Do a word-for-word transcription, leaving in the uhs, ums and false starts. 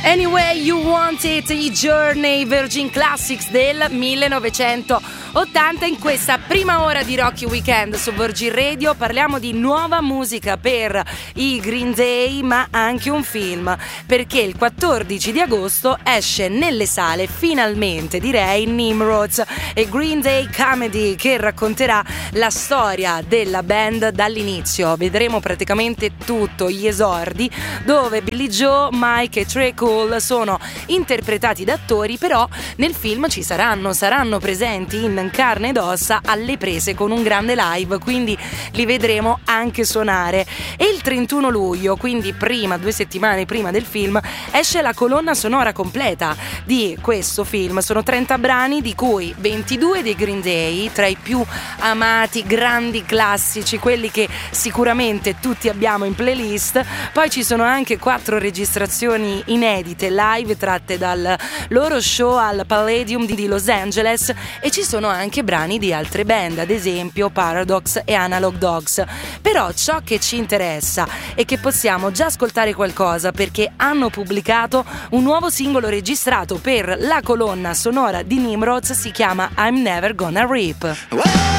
Anyway You Want It, i Journey, Virgin Classics del millenovecentottanta. In questa prima ora di Rocky Weekend su Virgin Radio parliamo di nuova musica per i Green Day, ma anche un film, perché il quattordici di agosto esce nelle sale finalmente, direi, Nimrods, e Green Day Comedy, che racconterà la storia della band dall'inizio. Vedremo praticamente tutto, gli esordi, dove Billy Joe, Mike e Trey Cole sono interpretati da attori, però nel film ci saranno, saranno presenti in carne ed ossa alle prese con un grande live, quindi li vedremo anche suonare. E il trentuno luglio, quindi prima, due settimane prima del film, esce la colonna sonora completa di questo film. Sono trenta brani, di cui ventidue dei Green Day, tra i più amati, grandi classici, quelli che sicuramente tutti abbiamo in playlist. Poi ci sono anche quattro registrazioni inedite live tratte dal loro show al Palladium di Los Angeles, e ci sono anche brani di altre band, ad esempio Paradox e Analog Dogs. Però ciò che ci interessa è che possiamo già ascoltare qualcosa, perché hanno pubblicato un nuovo singolo registrato per la colonna sonora di Nimrods, si chiama I'm Never Gonna Rip.